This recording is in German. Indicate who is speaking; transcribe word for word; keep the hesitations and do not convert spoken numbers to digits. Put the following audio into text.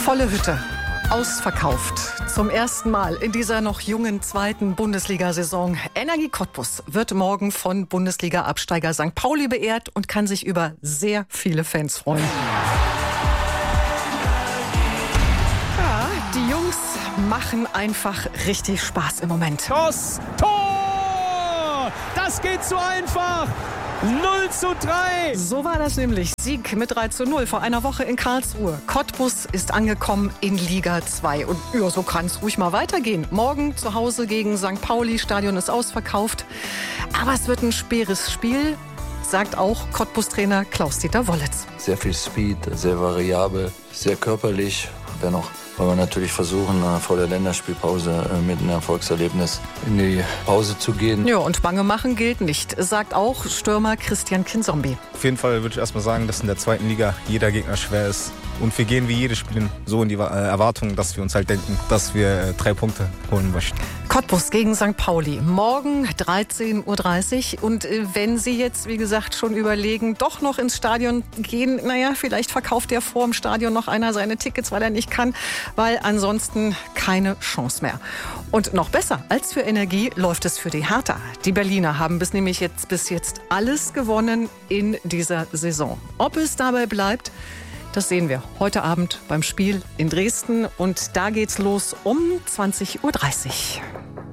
Speaker 1: Volle Hütte. Ausverkauft. Zum ersten Mal in dieser noch jungen zweiten Bundesliga-Saison. Energie Cottbus wird morgen von Bundesliga-Absteiger Sankt Pauli beehrt und kann sich über sehr viele Fans freuen. Ja, die Jungs machen einfach richtig Spaß im Moment.
Speaker 2: Toss, Tor! Das geht so einfach! null zu drei.
Speaker 1: So war das nämlich. Sieg mit drei zu null vor einer Woche in Karlsruhe. Cottbus ist angekommen in Liga zwei. Und ja, so kann es ruhig mal weitergehen. Morgen zu Hause gegen Sankt Pauli. Stadion ist ausverkauft. Aber es wird ein schweres Spiel, sagt auch Cottbus-Trainer Klaus-Dieter Wollitz.
Speaker 3: Sehr viel Speed, sehr variabel, sehr körperlich. Dennoch wollen wir natürlich versuchen, vor der Länderspielpause mit einem Erfolgserlebnis in die Pause zu gehen.
Speaker 1: Ja, und Bange machen gilt nicht, sagt auch Stürmer Christian Kinzombie.
Speaker 2: Auf jeden Fall würde ich erstmal sagen, dass in der zweiten Liga jeder Gegner schwer ist. Und wir gehen wie jedes Spiel so in die Erwartung, dass wir uns halt denken, dass wir drei Punkte holen möchten.
Speaker 1: Cottbus gegen Sankt Pauli. Morgen dreizehn Uhr dreißig. Und wenn Sie jetzt, wie gesagt, schon überlegen, doch noch ins Stadion gehen, naja, vielleicht verkauft ja vor dem Stadion noch einer seine Tickets, weil er nicht kann, weil ansonsten keine Chance mehr. Und noch besser als für Energie läuft es für die Hertha. Die Berliner haben bis nämlich jetzt bis jetzt alles gewonnen in dieser Saison. Ob es dabei bleibt, das sehen wir heute Abend beim Spiel in Dresden. Und da geht's los um zwanzig Uhr dreißig.